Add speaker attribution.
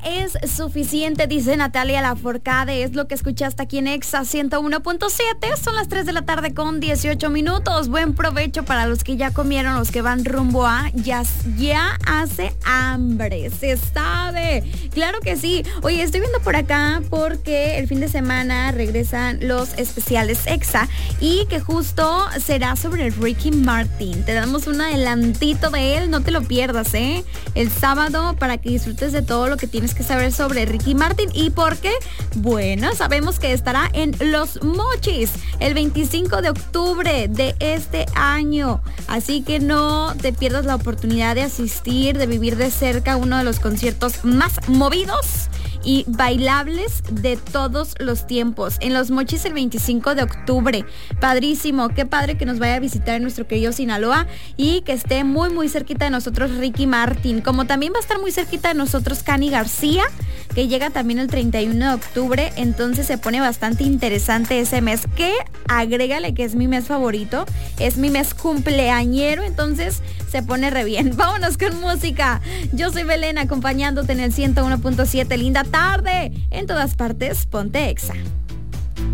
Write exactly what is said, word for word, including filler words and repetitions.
Speaker 1: es suficiente, dice Natalia Lafourcade. Es lo que escuchaste aquí en Exa ciento uno punto siete. Son las tres de la tarde con dieciocho minutos. Buen provecho para los que ya comieron, los que van rumbo a... Ya, ya hace hambre, se sabe. Claro que sí. Oye, estoy viendo por acá porque el fin de semana regresan los especiales Exa y que justo será sobre el Ricky Martin. Te damos un adelantito de él, no te lo pierdas, ¿eh? El sábado, para que disfrutes de todo lo que tienes que saber sobre Ricky Martin. ¿Y por qué? Bueno, sabemos que estará en Los Mochis el veinticinco de octubre de este año. Así que no te pierdas la oportunidad de asistir, de vivir de cerca uno de los conciertos más movidos y bailables de todos los tiempos. En Los Mochis el veinticinco de octubre. Padrísimo, qué padre que nos vaya a visitar en nuestro querido Sinaloa y que esté muy muy cerquita de nosotros Ricky Martin. Como también va a estar muy cerquita de nosotros Cani García, que llega también el treinta y uno de octubre. Entonces se pone bastante interesante ese mes, que agrégale que es mi mes favorito, es mi mes cumpleañero, entonces se pone re bien. Vámonos con música. Yo soy Belén, acompañándote en el ciento uno punto siete. Linda tarde. En todas partes, ponte Exa.